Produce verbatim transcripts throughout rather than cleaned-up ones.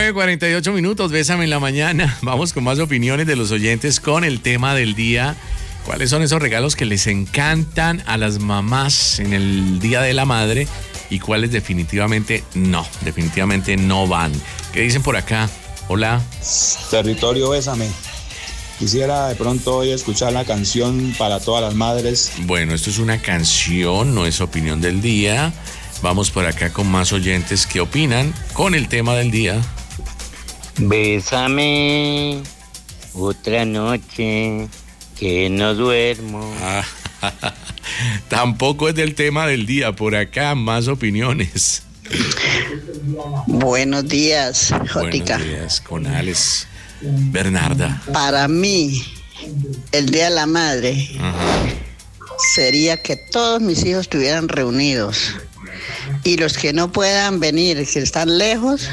nueve cuarenta y ocho minutos, Bésame en la mañana. Vamos con más opiniones de los oyentes con el tema del día. ¿Cuáles son esos regalos que les encantan a las mamás en el Día de la Madre y cuáles definitivamente no, definitivamente no van? ¿Qué dicen por acá? Hola. Territorio Bésame. Quisiera de pronto hoy escuchar la canción para todas las madres. Bueno, esto es una canción, no es opinión del día. Vamos por acá con más oyentes que opinan con el tema del día. Bésame otra noche que no duermo. Ah, tampoco es del tema del día. Por acá más opiniones. Buenos días, Jótica. Buenos días, con Alex. Bernarda. Para mí, el Día de la Madre, Ajá, sería que todos mis hijos estuvieran reunidos y los que no puedan venir, que están lejos,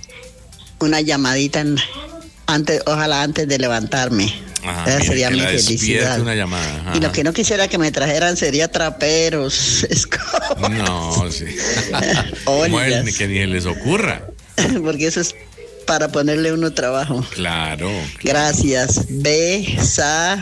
una llamadita en, antes, ojalá antes de levantarme. ajá, Esa mire, sería que mi la despierte felicidad. una llamada. Ajá. Y lo que no quisiera que me trajeran sería traperos, escobas. No, sí. Ollas. Bueno, que ni les ocurra. Porque eso es para ponerle uno trabajo. Claro. Gracias. Bésame.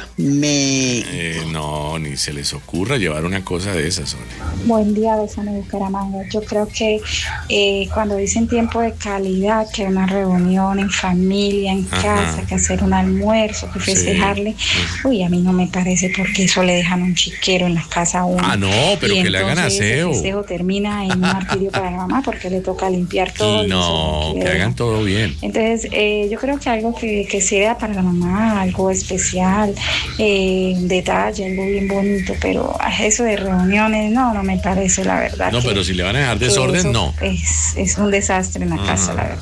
Eh, no, ni se les ocurra llevar una cosa de esas, Ole. Buen día, Bésame Bucaramanga. Yo creo que eh, cuando dicen tiempo de calidad, que una reunión en familia, en Ajá. casa, que hacer un almuerzo, que festejarle, Sí. uy, a mí no me parece porque eso le dejan un chiquero en la casa a uno. Ah, no, pero y que le hagan entonces aseo. El festejo termina en un martirio para la mamá porque le toca limpiar todo. y No, eso que queda. hagan todo bien. Entonces, eh, yo creo que algo que, que sea para la mamá, algo especial, eh, un detalle, algo bien bonito, pero eso de reuniones, no, no me parece, la verdad. No, que, pero si le van a dejar que desorden, eso no. Es, es un desastre en la Ajá. casa, la verdad.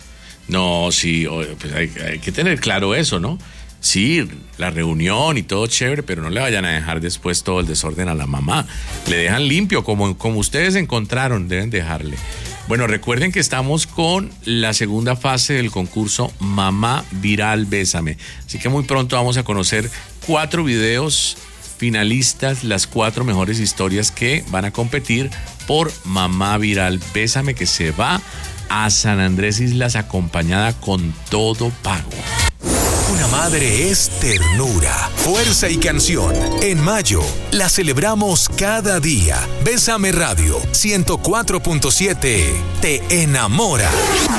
No, sí, o- pues hay, hay que tener claro eso, ¿no? Sí, la reunión y todo chévere, pero no le vayan a dejar después todo el desorden a la mamá. Le dejan limpio, como, como ustedes encontraron, deben dejarle. Bueno, recuerden que estamos con la segunda fase del concurso Mamá Viral Bésame. Así que muy pronto vamos a conocer cuatro videos finalistas, las cuatro mejores historias que van a competir por Mamá Viral Bésame, que se va a San Andrés Islas acompañada con todo pago. Una madre es ternura, fuerza y canción. En mayo la celebramos cada día. Bésame Radio ciento cuatro punto siete te enamora.